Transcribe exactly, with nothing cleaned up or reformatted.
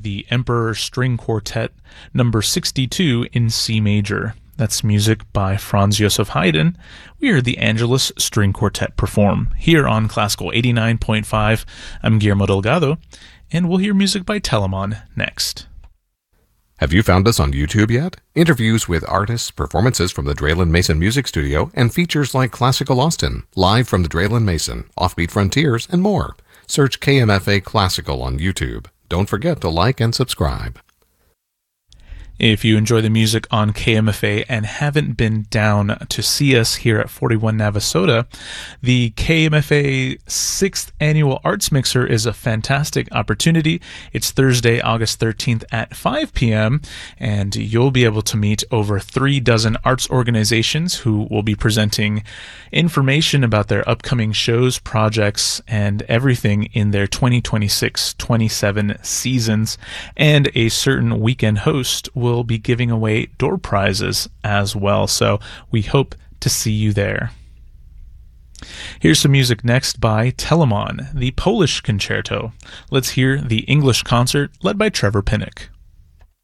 the Emperor String Quartet, number sixty-two in C major. That's music by Franz Joseph Haydn. We heard the Angelus String Quartet perform here on Classical eighty-nine point five. I'm Guillermo Delgado, and we'll hear music by Telemann next. Have you found us on YouTube yet? Interviews with artists, performances from the Draylen Mason Music Studio, and features like Classical Austin, live from the Draylen Mason, Offbeat Frontiers, and more. Search K M F A Classical on YouTube. Don't forget to like and subscribe. If you enjoy the music on K M F A and haven't been down to see us here at forty-one Navasota, the K M F A sixth Annual Arts Mixer is a fantastic opportunity. It's Thursday, August thirteenth at five p.m., and you'll be able to meet over three dozen arts organizations who will be presenting information about their upcoming shows, projects, and everything in their twenty twenty-six twenty-seven seasons, and a certain weekend host will will be giving away door prizes as well, so we hope to see you there. Here's some music next by Telemann, the Polish Concerto. Let's hear the English concert led by Trevor Pinnock.